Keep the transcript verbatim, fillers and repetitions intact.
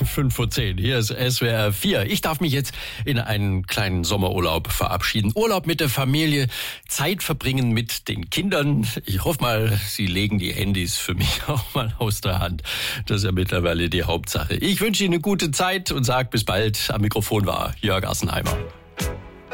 fünf vor zehn. Hier ist S W R vier. Ich darf mich jetzt in einen kleinen Sommerurlaub verabschieden. Urlaub mit der Familie, Zeit verbringen mit den Kindern. Ich hoffe mal, Sie legen die Handys für mich auch mal aus der Hand. Das ist ja mittlerweile die Hauptsache. Ich wünsche Ihnen eine gute Zeit und sage bis bald. Am Mikrofon war Jörg Assenheimer.